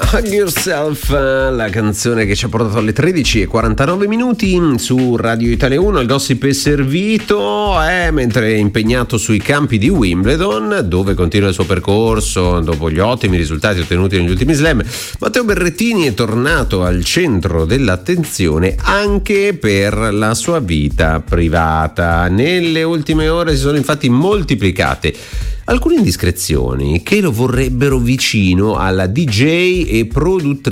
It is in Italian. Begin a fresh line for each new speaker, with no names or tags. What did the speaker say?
Hug Yourself, la canzone che ci ha portato alle 13:49 su Radio Italia 1. Il gossip è servito, mentre è impegnato sui campi di Wimbledon, dove continua il suo percorso dopo gli ottimi risultati ottenuti negli ultimi slam. Matteo Berrettini è tornato al centro dell'attenzione anche per la sua vita privata. Nelle ultime ore si sono infatti moltiplicate alcune indiscrezioni che lo vorrebbero vicino alla DJ e produttrice